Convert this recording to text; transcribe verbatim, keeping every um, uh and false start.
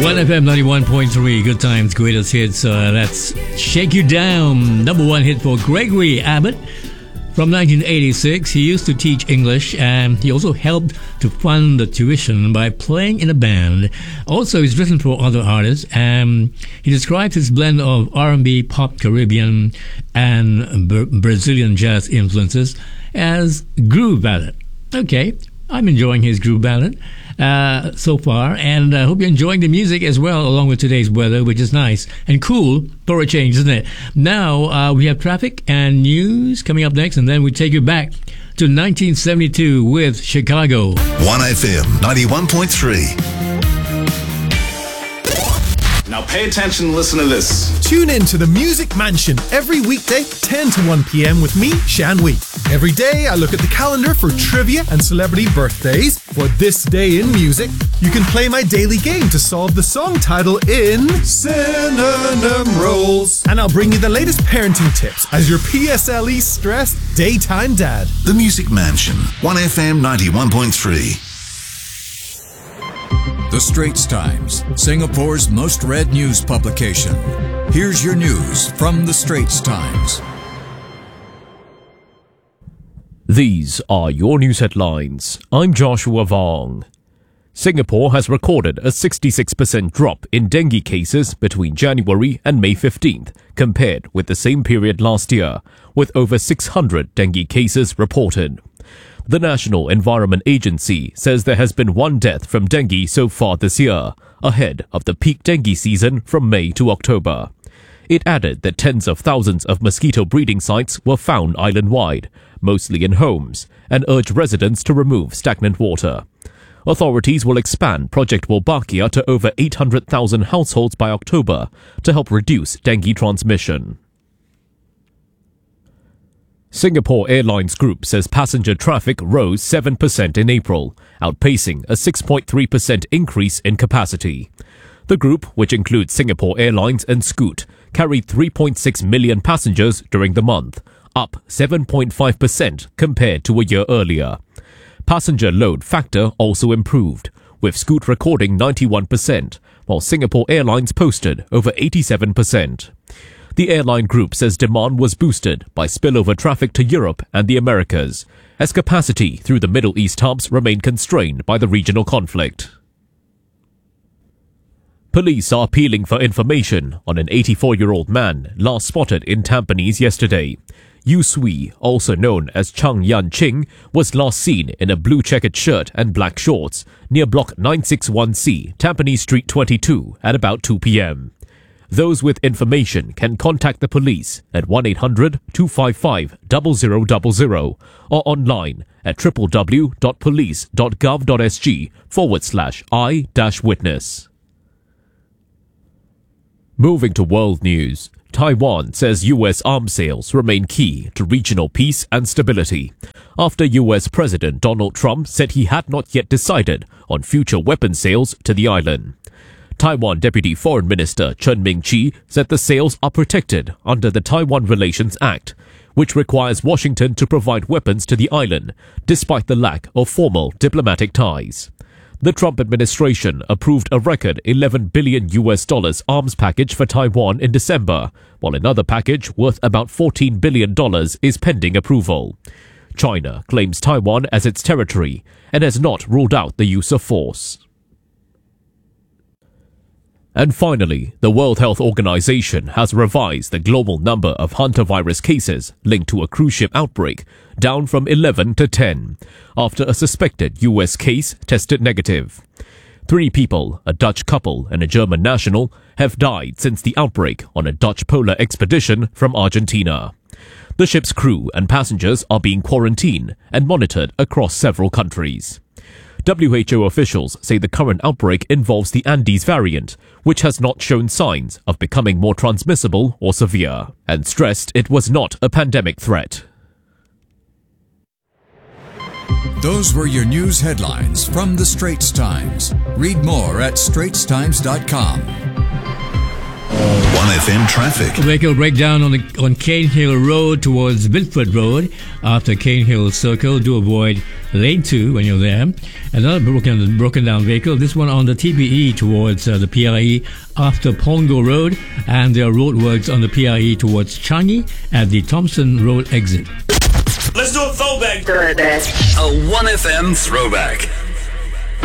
one F M ninety-one point three, good times, greatest hits. Uh, that's Shake You Down, number one hit for Gregory Abbott from nineteen eighty-six. He used to teach English, and he also helped to fund the tuition by playing in a band. Also, he's written for other artists, and he describes his blend of R and B, pop, Caribbean, and Br- Brazilian jazz influences as groove ballad. Okay, I'm enjoying his groove ballad uh, so far, and I hope you're enjoying the music as well, along with today's weather, which is nice and cool for a change, isn't it? Now, uh, we have traffic and news coming up next, and then we take you back to nineteen seventy-two with Chicago. one F M ninety-one point three. Now pay attention and listen to this. Tune in to the Music Mansion every weekday, ten to one p.m. with me, Shan Wee. Every day, I look at the calendar for trivia and celebrity birthdays. For this day in music, you can play my daily game to solve the song title in Synonym Rolls. And I'll bring you the latest parenting tips as your P S L E stressed daytime dad. The Music Mansion, one F M ninety-one point three. The Straits Times, Singapore's most read news publication. Here's your news from The Straits Times. These are your news headlines. I'm Joshua Vong. Singapore has recorded a sixty-six percent drop in dengue cases between January and May fifteenth, compared with the same period last year, with over six hundred dengue cases reported. The National Environment Agency says there has been one death from dengue so far this year, ahead of the peak dengue season from May to October. It added that tens of thousands of mosquito breeding sites were found island-wide, mostly in homes, and urged residents to remove stagnant water. Authorities will expand Project Wolbachia to over eight hundred thousand households by October to help reduce dengue transmission. Singapore Airlines Group says passenger traffic rose seven percent in April, outpacing a six point three percent increase in capacity. The group, which includes Singapore Airlines and Scoot, carried three point six million passengers during the month, up seven point five percent compared to a year earlier. Passenger load factor also improved, with Scoot recording ninety-one percent, while Singapore Airlines posted over eighty-seven percent. The airline group says demand was boosted by spillover traffic to Europe and the Americas, as capacity through the Middle East hubs remained constrained by the regional conflict. Police are appealing for information on an eighty-four-year-old man last spotted in Tampines yesterday. Yu Sui, also known as Chang Yan Ching, was last seen in a blue checkered shirt and black shorts near Block nine sixty-one C, Tampines Street twenty-two at about two p.m. Those with information can contact the police at one eight hundred two five five zero zero zero zero or online at www.police.gov.sg forward slash I dash witness. Moving to world news, Taiwan says U S arms sales remain key to regional peace and stability, after U S President Donald Trump said he had not yet decided on future weapon sales to the island. Taiwan Deputy Foreign Minister Chen Ming-chi said the sales are protected under the Taiwan Relations Act, which requires Washington to provide weapons to the island, despite the lack of formal diplomatic ties. The Trump administration approved a record eleven billion U S dollars arms package for Taiwan in December, while another package worth about fourteen billion dollars is pending approval. China claims Taiwan as its territory and has not ruled out the use of force. And finally, the World Health Organization has revised the global number of hantavirus cases linked to a cruise ship outbreak down from eleven to ten, after a suspected U S case tested negative. Three people, a Dutch couple and a German national, have died since the outbreak on a Dutch polar expedition from Argentina. The ship's crew and passengers are being quarantined and monitored across several countries. W H O officials say the current outbreak involves the Andes variant, which has not shown signs of becoming more transmissible or severe, and stressed it was not a pandemic threat. Those were your news headlines from The Straits Times. Read more at straits times dot com. one F M traffic. Vehicle breakdown on the on Cane Hill Road towards Bidford Road after Cane Hill Circle. Do avoid lane two when you're there. Another broken broken down vehicle, this one on the T P E towards uh, the P I E after Pongo Road, and there are roadworks on the P I E towards Changi at the Thompson Road exit. Let's do a throwback. A one F M throwback.